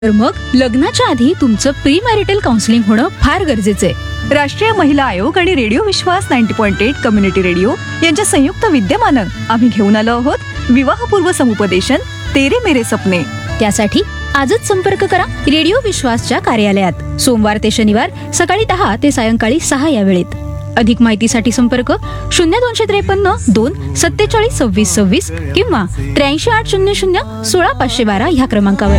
तर मग लग्नाच्या आधी तुमचं प्री मॅरिटल काउन्सिलिंग होणं फार गरजेचं आहे. राष्ट्रीय महिला आयोग आणि रेडिओ विश्वास 90.8 कम्युनिटी रेडिओ यांच्या संयुक्त विद्यमानं आम्ही घेऊन आलो आहोत विवाहपूर्व समुपदेशन तेरे मेरे सपने. त्यासाठी आजच संपर्क करा रेडिओ विश्वासच्या कार्यालयात सोमवार ते शनिवार सकाळी 10 ते सायंकाळी 6 या वेळेत. अधिक माहितीसाठी संपर्क 0253 2 47 26 26 किंवा 83 800 16 512 ह्या क्रमांकावर.